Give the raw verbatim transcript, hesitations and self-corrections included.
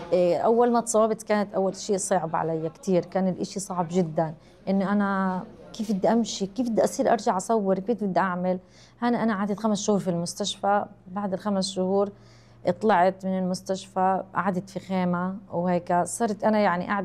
إيه، أول ما تصابت كانت أول شيء صعب علي كتير، كان الإشي صعب جدا. إني أنا كيف بدي أمشي، كيف بدي أصير أرجع أصور، كيف بدي أعمل. هنا أنا قعدت خمس شهور في المستشفى. بعد الخمس شهور طلعت من المستشفى، قعدت في خيمة وهيك صرت أنا يعني قاعدة